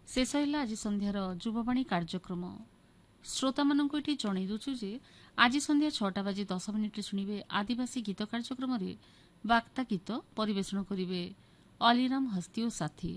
शेष है आज संध्यार युववाणी कार्यक्रम। श्रोता मानक ये जन दूचु जे आज संध्या 6टा बाजी 10 मिनिट शुणे आदिवासी गीत कार्यक्रम में बाक्ता गीत परिवेषण करेंगे अलीराम हस्ती और साथी।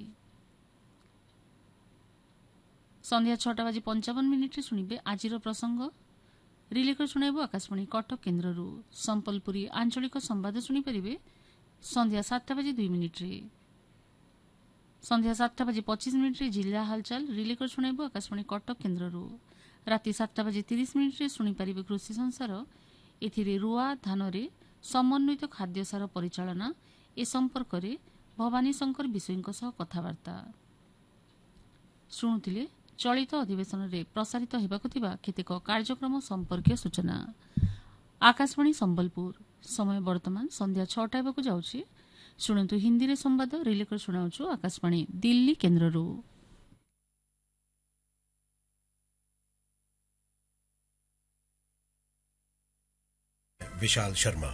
संध्या 6टा बाजी 55 मिनिट शुणे आज प्रसंग रिले कर शुणाइबु आकाशवाणी कटक केन्द्र संबलपुरी आंचलिक संवाद शुणिपारे संध्या 7टा बाजी 2 मिनिट। संध्या 7टा बाजी 25 मिनिट जिला हालचाल रिले कर शुणाइबु आकाशवाणी कटक केन्द्र। राति 7टा बाजी 30 मिनिट शुणिपारे कृषि संसार एथिरे रुआ धान रे समन्वित खाद्यसार परिचालना ए संपर्क में भवानी शंकर विषयींक सह कथबार्ता शुणुतिले। चलित अधिवेशन में प्रसारित होबाकु थिबा केतेक कार्यक्रम संपर्कीय सूचना। आकाशवाणी संबलपुर समय वर्तमान संध्या 6टा हेबाकु जाउछि। शुणु हिंदी रे संवाद रिले कर शुणाउछु आकाशवाणी दिल्ली केन्द्र। विशाल शर्मा।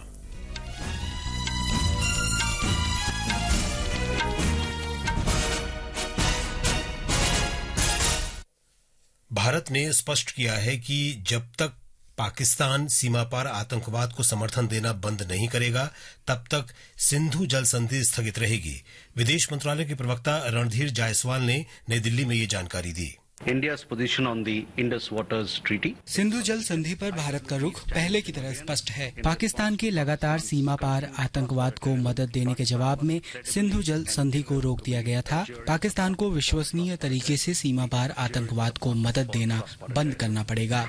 भारत ने स्पष्ट किया है कि जब तक पाकिस्तान सीमा पार आतंकवाद को समर्थन देना बंद नहीं करेगा तब तक सिंधु जल संधि स्थगित रहेगी। विदेश मंत्रालय के प्रवक्ता रणधीर जायसवाल ने नई दिल्ली में ये जानकारी दी। India's position on the Indus Waters Treaty. Sindhu जल संधि पर भारत का रुख पहले की तरह स्पष्ट है। पाकिस्तान के लगातार सीमा पार आतंकवाद को मदद देने के जवाब में सिंधु जल संधि को रोक दिया गया था। पाकिस्तान को विश्वसनीय तरीके से सीमा पार आतंकवाद को मदद देना बंद करना पड़ेगा।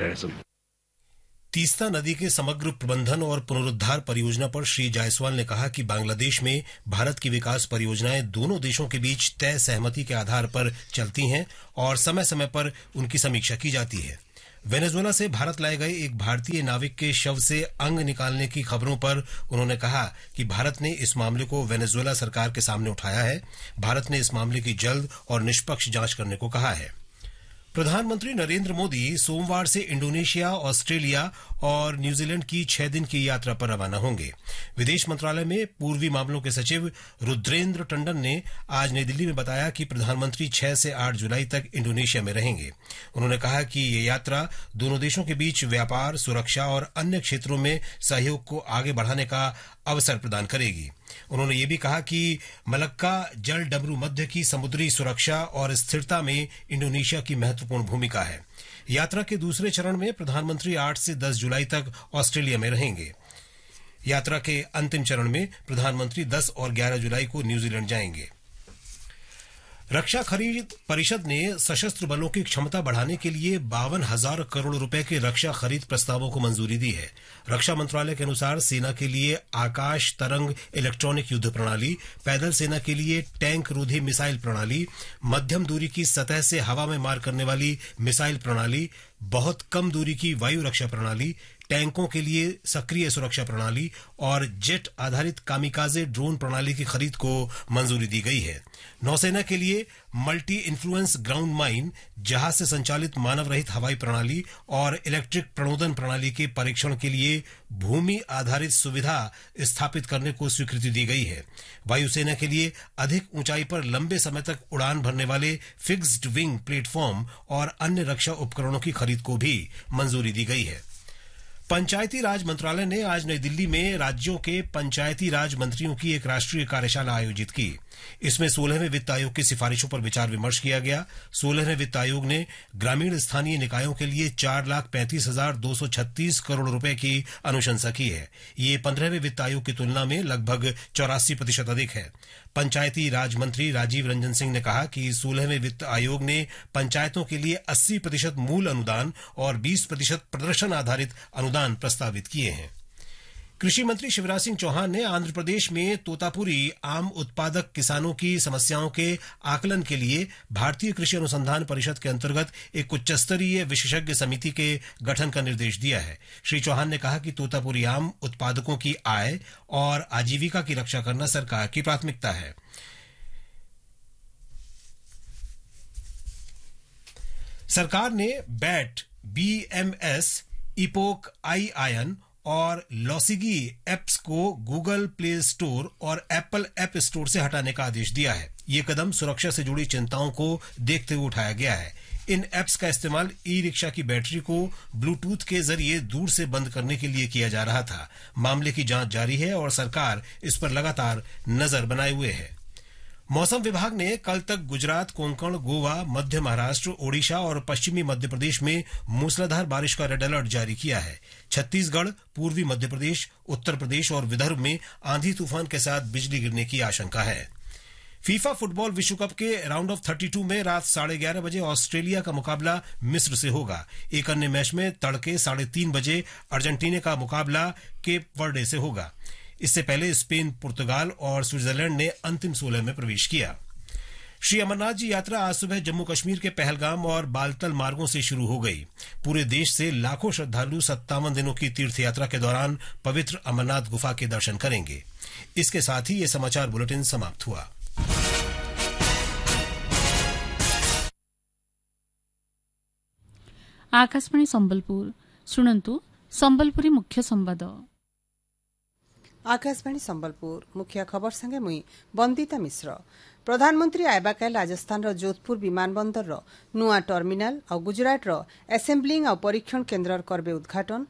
तीस्ता नदी के समग्र प्रबंधन और पुनरुद्धार परियोजना पर श्री जायसवाल ने कहा कि बांग्लादेश में भारत की विकास परियोजनाएं दोनों देशों के बीच तय सहमति के आधार पर चलती हैं और समय समय पर उनकी समीक्षा की जाती है। वेनेजुएला से भारत लाए गए एक भारतीय नाविक के शव से अंग निकालने की खबरों पर उन्होंने कहा कि भारत ने इस मामले को वेनेजुएला सरकार के सामने उठाया है। भारत ने इस मामले की जल्द और निष्पक्ष जांच करने को कहा है। प्रधानमंत्री नरेंद्र मोदी सोमवार से इंडोनेशिया, ऑस्ट्रेलिया और न्यूजीलैंड की 6 दिन की यात्रा पर रवाना होंगे। विदेश मंत्रालय में पूर्वी मामलों के सचिव रुद्रेंद्र टंडन ने आज नई दिल्ली में बताया कि प्रधानमंत्री 6 से 8 जुलाई तक इंडोनेशिया में रहेंगे। उन्होंने कहा कि ये यात्रा दोनों देशों के बीच व्यापार, सुरक्षा और अन्य क्षेत्रों में सहयोग को आगे बढ़ाने का अवसर प्रदान करेगी। उन्होंने ये भी कहा कि मलक्का जल डमरू मध्य की समुद्री सुरक्षा और स्थिरता में इंडोनेशिया की महत्वपूर्ण भूमिका है। यात्रा के दूसरे चरण में प्रधानमंत्री 8 से 10 जुलाई तक ऑस्ट्रेलिया में रहेंगे। यात्रा के अंतिम चरण में प्रधानमंत्री 10 और 11 जुलाई को न्यूजीलैंड जाएंगे। रक्षा खरीद परिषद ने सशस्त्र बलों की क्षमता बढ़ाने के लिए 52,000 करोड़ रुपए के रक्षा खरीद प्रस्तावों को मंजूरी दी है। रक्षा मंत्रालय के अनुसार सेना के लिए आकाश तरंग इलेक्ट्रॉनिक युद्ध प्रणाली, पैदल सेना के लिए टैंक रोधी मिसाइल प्रणाली, मध्यम दूरी की सतह से हवा में मार करने वाली मिसाइल प्रणाली, बहुत कम दूरी की वायु रक्षा प्रणाली, टैंकों के लिए सक्रिय सुरक्षा प्रणाली और जेट आधारित कामिकाजे ड्रोन प्रणाली की खरीद को मंजूरी दी गई है। नौसेना के लिए मल्टी इन्फ्लुएंस ग्राउंड माइन, जहाज से संचालित मानव रहित हवाई प्रणाली और इलेक्ट्रिक प्रणोदन प्रणाली के परीक्षण के लिए भूमि आधारित सुविधा स्थापित करने को स्वीकृति दी गई है। वायुसेना के लिए अधिक ऊंचाई पर लंबे समय तक उड़ान भरने वाले फिक्स्ड विंग प्लेटफॉर्म और अन्य रक्षा उपकरणों की खरीद को भी मंजूरी दी गई है। पंचायती राज मंत्रालय ने आज नई दिल्ली में राज्यों के पंचायती राज मंत्रियों की एक राष्ट्रीय कार्यशाला आयोजित की। इसमें 16वें वित्त आयोग की सिफारिशों पर विचार विमर्श किया गया। 16वें वित्त आयोग ने ग्रामीण स्थानीय निकायों के लिए 4,35,236 करोड़ रुपए की अनुशंसा की है। ये 15वें वित्त आयोग की तुलना में लगभग 84% अधिक है। पंचायती राज मंत्री राजीव रंजन सिंह ने कहा कि 16वें वित्त आयोग ने पंचायतों के लिए 80% मूल अनुदान और 20% प्रदर्शन आधारित अनुदान प्रस्तावित किए हैं। कृषि मंत्री शिवराज सिंह चौहान ने आंध्र प्रदेश में तोतापुरी आम उत्पादक किसानों की समस्याओं के आकलन के लिए भारतीय कृषि अनुसंधान परिषद के अंतर्गत एक उच्च स्तरीय विशेषज्ञ समिति के गठन का निर्देश दिया है। श्री चौहान ने कहा कि तोतापुरी आम उत्पादकों की आय और आजीविका की रक्षा करना सरकार की प्राथमिकता है। सरकार ने बैट, BMS, इपोक आई आयन और लॉसिगी एप्स को गूगल प्ले स्टोर और एप्पल ऐप स्टोर से हटाने का आदेश दिया है। ये कदम सुरक्षा से जुड़ी चिंताओं को देखते हुए उठाया गया है। इन ऐप्स का इस्तेमाल ई रिक्शा की बैटरी को ब्लूटूथ के जरिए दूर से बंद करने के लिए किया जा रहा था। मामले की जांच जारी है और सरकार इस पर लगातार नजर बनाए हुए है। मौसम विभाग ने कल तक गुजरात, कोंकण, गोवा, मध्य महाराष्ट्र, ओडिशा और पश्चिमी मध्य प्रदेश में मूसलाधार बारिश का रेड अलर्ट जारी किया है। छत्तीसगढ़, पूर्वी मध्य प्रदेश, उत्तर प्रदेश और विदर्भ में आंधी तूफान के साथ बिजली गिरने की आशंका है। फीफा फुटबॉल विश्व कप के राउंड ऑफ 32 में रात 11:30 बजे ऑस्ट्रेलिया का मुकाबला मिस्र से होगा। एक अन्य मैच में तड़के 3:30 बजे अर्जेंटीना का मुकाबला केप वर्डे से होगा। इससे पहले स्पेन, पुर्तगाल और स्विट्जरलैंड ने अंतिम 16 में प्रवेश किया। श्री अमरनाथ जी यात्रा आज सुबह जम्मू कश्मीर के पहलगाम और बालतल मार्गों से शुरू हो गई। पूरे देश से लाखों श्रद्धालु 57 दिनों की तीर्थ यात्रा के दौरान पवित्र अमरनाथ गुफा के दर्शन करेंगे। इसके साथ ही ये समाचार बुलेटिन समाप्त हुआ। आकाशवाणी संबलपुर शुणन्तु संबलपुरी मुख्य संवाद। आकाशवाणी संबलपुर मुख्य खबर संगे मुई बंदिता मिश्र। प्रधानमंत्री आयबा काल राजस्थान रो जोधपुर विमानबंदर रो नुआ टर्मिनाल और गुजरात रो एसेम्बलिंग और परीक्षण केन्द्र करबे उद्घाटन।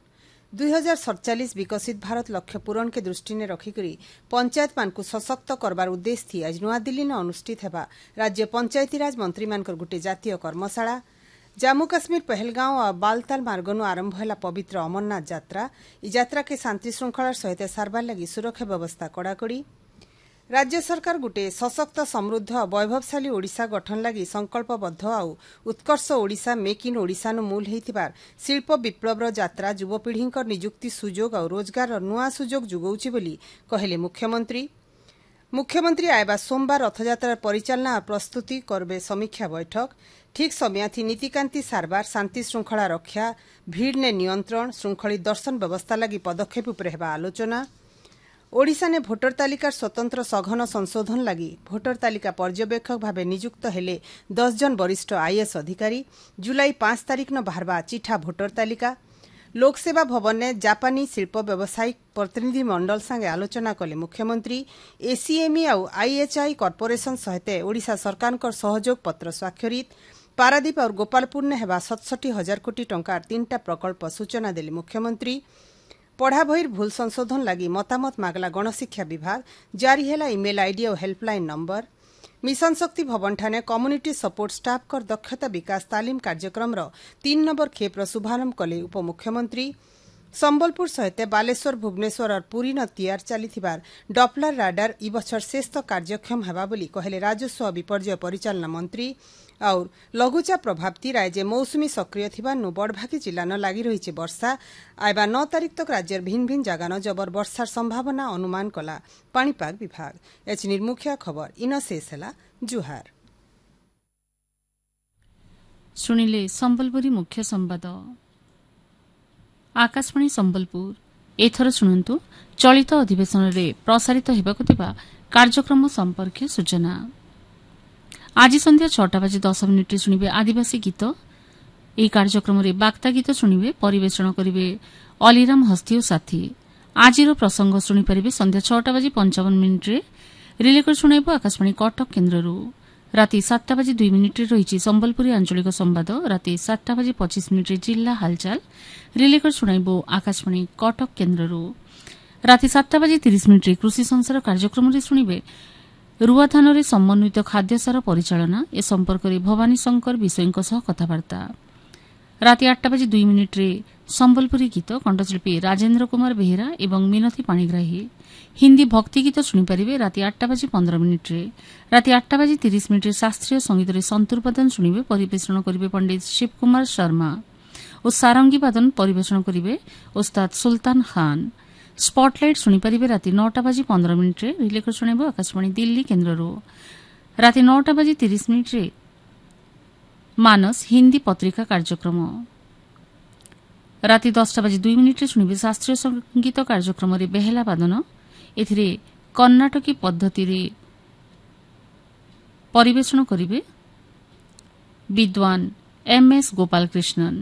2047 विकसित भारत लक्ष्य पूरण के दृष्टि ने रखिकरी पंचायत मान को सशक्त करबार उद्देश्य थी आज नुआदिल्ली ने अनुष्ठित हेबा राज्य पंचायती राज मंत्री मानकर गुटे जातीय कर्मशाला। जम्मू काश्मीर पहलगांव और बालताल मार्गनु आरंभ है पवित्र अमरनाथ यात्रा। यात्रा के शांति श्रृंखलार सहित सारबार लगी सुरक्षा व्यवस्था कड़ाकड़ी। राज्य सरकार गुटे सशक्त समृद्ध और वैभवशाली ओडिशा गठन लगी संकल्पबद्ध आउ उत्कर्ष ओडिशा मेक इन ओडिशा मूल होइतिबार शिल्प विप्लवर यात्रा युवपीढ़ी निजुक्ति सुजोग और रोजगार नुआ सुजोग जुगौछि बोली कहले मुख्यमंत्री। मुख्यमंत्री आयबा सोमवार रथयात्रार परिचालना और प्रस्तुति करबे समीक्षा बैठक। ठीक समय थी नीतिकांति सारबार शांति श्रृंखला रक्षा भीड़ ने नियंत्रण श्रृंखलित दर्शन व्यवस्था लगी पदक्षेप उपर हेबा आलोचना। ओडिशा ने भोटर तालिकार स्वतंत्र सघन संशोधन लगी भोटर तालिका पर्यवेक्षक भावे नियुक्त हेले 10 जन वरिष्ठ आईएएस अधिकारी। जुलाई 5 तारिख न बाहरबा चिठा भोटर तालिका। लोकसेवा भवन ने जापानी शिल्प व्यावसायिक प्रतिनिधि मंडल संगे आलोचना कले मुख्यमंत्री। एसीएमई और आईएचआई कॉर्पोरेशन सहित ओडिशा सरकार सहयोग पत्र स्वाक्षरित। पारादीप और गोपालपुर ने हेबा 67,000 कोटी टंकार 3टा प्रकल्प सूचना देले मुख्यमंत्री। पढ़ा बहिर भूल संशोधन लगी मतामत मागला गणशिक्षा विभाग। जारी हेला इमेल आईडी और हेल्पलाइन नंबर। मिशन शक्ति भवन ठाने कम्युनिटी सपोर्ट स्टाफ कर दक्षता विकास तालीम कार्यक्रम 3 नंबर खेप शुभारंभ कले उपमुख्यमंत्री। संबलपुर सहित बालेश्वर, भुवनेश्वर और पुरी न तैयार चलीथिबार डॉपलर राडार ई बछर श्रेष्ठ कार्यक्षम हेबा बोली कहले राजस्व विपर्यय परिचालना मंत्री। और लघुचाप प्रभावित राज्य मौसुमी सक्रिय थिबा नु बड़भागी जिला न लागि रहिছে वर्षा। आयबा 9 तारिख तक राज्यर भिन्न भिन्न जगह न जबर वर्षार संभावना अनुमान कला पाणीपाग विभाग। एच निर्मुख्य खबर इन शेष हेला जुहार। शुणिले संबलपुरी मुख्य संवाद। आकाशवाणी संबलपुर एथर शुणन्तु चलित अधिवेशन रे प्रसारित हेबाकु थिबा कार्यक्रम संपर्के सूचना। आज संध्या 6:10 शुणिबे आदिवासी गीत। ଏହି କାର୍ଯ୍ୟକ୍ରମରେ ବାର୍ତ୍ତା ଗୀତ ଶୁଣିବେ, ପରିବେଷଣ କରିବେ ଅଲିରାମ ହସ୍ତି ଓ ସାଥୀ। ଆଜିର ପ୍ରସଙ୍ଗ ଶୁଣିପାରିବେ ସନ୍ଧ୍ୟା 6:55 ରିଲେ କରି ଶୁଣାଇବ ଆକାଶବାଣୀ କଟକ କେନ୍ଦ୍ରରୁ। ରାତି 7:02 ରହିଛି ସମ୍ବଲପୁରୀ ଆଞ୍ଚଳିକ ସମ୍ବାଦ। ରାତି 7:25 ଜିଲ୍ଲା ହାଲଚାଲ ରିଲେ କରି ଶୁଣାଇବ ଆକାଶବାଣୀ କଟକ କେନ୍ଦ୍ରରୁ। ରାତି 7:30 କୃଷି ସଂସାର କାର୍ଯ୍ୟକ୍ରମରେ ଶୁଣିବେ ରୁଆ ଧାନରେ ସମନ୍ୱିତ ଖାଦ୍ୟସାର ପରିଚାଳନା ଏ ସମ୍ପର୍କରେ ଭବାନୀ ଶଙ୍କର ବିଷୟଙ୍କ ସହ କଥାବାର୍ତ୍ତା। ରାତି 8:02 ସମ୍ବଲପୁରୀ ଗୀତ କଣ୍ଠଶିଳ୍ପୀ ରାଜେନ୍ଦ୍ର କୁମାର ବେହେରା ଏବଂ ମିନତି ପାଣିଗ୍ରାହୀ। ହିନ୍ଦୀ ଭକ୍ତି ଗୀତ ଶୁଣିପାରିବେ ରାତି 8:15। ରାତି 8:30 ଶାସ୍ତ୍ରୀୟ ସଙ୍ଗୀତରେ ସନ୍ତୁର ବାଦନ ଶୁଣିବେ, ପରିବେଷଣ କରିବେ ପଣ୍ଡିତ ଶିବକୁମାର ଶର୍ମା ଓ ସାରଙ୍ଗୀ ବାଦନ ପରିବେଷଣ କରିବେ ଓସ୍ତାଦ ସୁଲତାନ ଖାନ। ସ୍ପଟଲାଇଟ୍ ଶୁଣିପାରିବେ ରାତି 9:15 ରିଲେ କରି ଶୁଣାଇବ ଆକାଶବାଣୀ ଦିଲ୍ଲୀ କେନ୍ଦ୍ରରୁ। ରାତି 9:30 ମାନସ ହିନ୍ଦୀ ପତ୍ରିକା କାର୍ଯ୍ୟକ୍ରମ। ରାତି 10:02 ଶୁଣିବେ ଶାସ୍ତ୍ରୀୟ ସଙ୍ଗୀତ କାର୍ଯ୍ୟକ୍ରମରେ ବେହେଲା ବାଦନ। ଏଥିରେ କର୍ଣ୍ଣାଟକୀ ପଦ୍ଧତିରେ ପରିବେଷଣ କରିବେ ବିଦ୍ୱାନ ଏମ୍ଏସ୍ ଗୋପାଳକୃଷ୍ଣନ।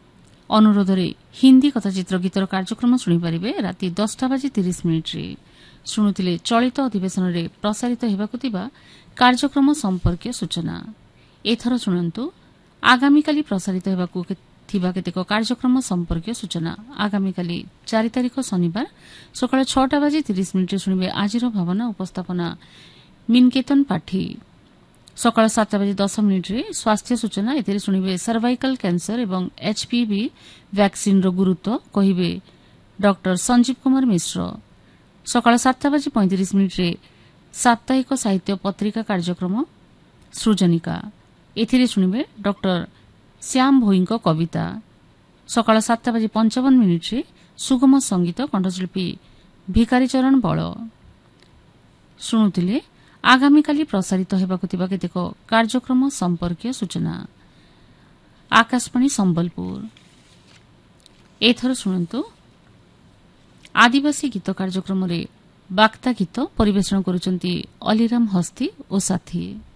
ଅନୁରୋଧରେ ହିନ୍ଦୀ କଥାଚିତ୍ର ଗୀତର କାର୍ଯ୍ୟକ୍ରମ ଶୁଣିପାରିବେ ରାତି 10:30। ଶୁଣୁଥିଲେ ଚଳିତ ଅଧିବେଶନରେ ପ୍ରସାରିତ ହେବାକୁ ଥିବା କାର୍ଯ୍ୟକ୍ରମ ସମ୍ପର୍କୀୟ ସୂଚନା। ଏଥର ଶୁଣନ୍ତୁ ଆଗାମୀକାଲି ପ୍ରସାରିତ ହେବାକୁ ଥିବା କେତେକ କାର୍ଯ୍ୟକ୍ରମ ସମ୍ପର୍କୀୟ ସୂଚନା। ଆଗାମୀକାଲି 4 ତାରିଖ ଶନିବାର ସକାଳ 6:30 ଶୁଣିବେ ଆଜିର ଭାବନା ଉପସ୍ଥାପନା ମିନକେତନ ପାଠୀ। ସକାଳ 7:10 ସ୍ୱାସ୍ଥ୍ୟ ସୂଚନା। ଏଥିରେ ଶୁଣିବେ ସର୍ଭାଇକାଲ କ୍ୟାନ୍ସର ଏବଂ ଏଚ୍ପିଭି ଭ୍ୟାକ୍ସିନ୍ର ଗୁରୁତ୍ୱ କହିବେ ଡକ୍ଟର ସଞ୍ଜୀବ କୁମାର ମିଶ୍ର। ସକାଳ 7:35 ସାପ୍ତାହିକ ସାହିତ୍ୟ ପତ୍ରିକା କାର୍ଯ୍ୟକ୍ରମ ସୃଜନିକା। ଏଥିରେ ଶୁଣିବେ ଡକ୍ଟର ଶ୍ୟାମ ଭୋଇଙ୍କ କବିତା। ସକାଳ 7:55 ସୁଗମ ସଙ୍ଗୀତ କଣ୍ଠଶିଳ୍ପୀ ଭିକାରୀଚରଣ ବଳ। ଶୁଣୁଥିଲେ ଆଗାମୀକାଲି ପ୍ରସାରିତ ହେବାକୁ ଥିବା କେତେକ କାର୍ଯ୍ୟକ୍ରମ ସମ୍ପର୍କୀୟ ସୂଚନା। ଆକାଶବାଣୀ ସମ୍ବଲପୁର। ଏଥର ଶୁଣନ୍ତୁ ଆଦିବାସୀ ଗୀତ କାର୍ଯ୍ୟକ୍ରମରେ ବାକ୍ତା ଗୀତ ପରିବେଷଣ କରୁଛନ୍ତି ଅଲିରାମ ହସ୍ତି ଓ ସାଥୀ।